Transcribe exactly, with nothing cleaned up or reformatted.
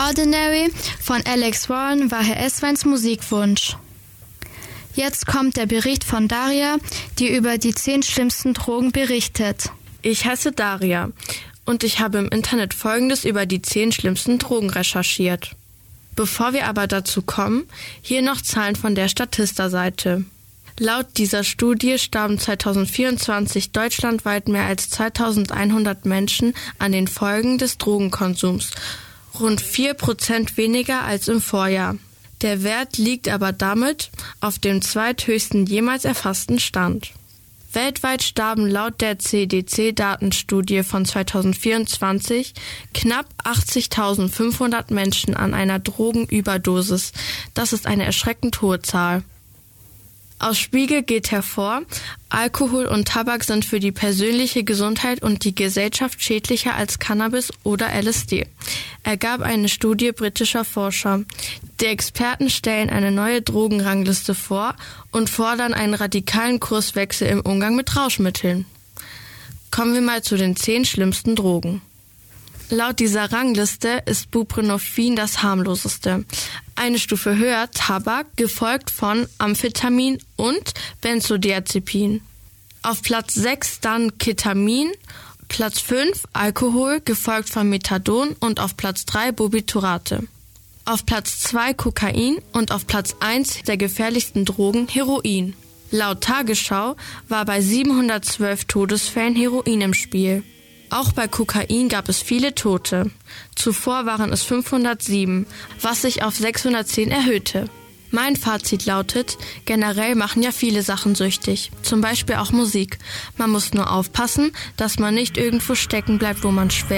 Ordinary von Alex Warren war Herr Essweins Musikwunsch. Jetzt kommt der Bericht von Daria, die über die zehn schlimmsten Drogen berichtet. Ich heiße Daria und ich habe im Internet Folgendes über die zehn schlimmsten Drogen recherchiert. Bevor wir aber dazu kommen, hier noch Zahlen von der Statista-Seite. Laut dieser Studie starben zwanzig vierundzwanzig deutschlandweit mehr als zweitausendeinhundert Menschen an den Folgen des Drogenkonsums, rund vier Prozent weniger als im Vorjahr. Der Wert liegt aber damit auf dem zweithöchsten jemals erfassten Stand. Weltweit starben laut der C D C-Datenstudie von zwanzig vierundzwanzig knapp achtzigtausendfünfhundert Menschen an einer Drogenüberdosis. Das ist eine erschreckend hohe Zahl. Aus Spiegel geht hervor, Alkohol und Tabak sind für die persönliche Gesundheit und die Gesellschaft schädlicher als Cannabis oder L S D, ergab eine Studie britischer Forscher. Die Experten stellen eine neue Drogenrangliste vor und fordern einen radikalen Kurswechsel im Umgang mit Rauschmitteln. Kommen wir mal zu den zehn schlimmsten Drogen. Laut dieser Rangliste ist Buprenorphin das harmloseste. Eine Stufe höher Tabak, gefolgt von Amphetamin und Benzodiazepin. Auf Platz sechs dann Ketamin, Platz fünf Alkohol, gefolgt von Methadon und auf Platz drei Barbiturate. Auf Platz zwei Kokain und auf Platz eins der gefährlichsten Drogen Heroin. Laut Tagesschau war bei siebenhundertzwölf Todesfällen Heroin im Spiel. Auch bei Kokain gab es viele Tote. Zuvor waren es fünfhundertsieben, was sich auf sechshundertzehn erhöhte. Mein Fazit lautet, generell machen ja viele Sachen süchtig, zum Beispiel auch Musik. Man muss nur aufpassen, dass man nicht irgendwo stecken bleibt, wo man schwer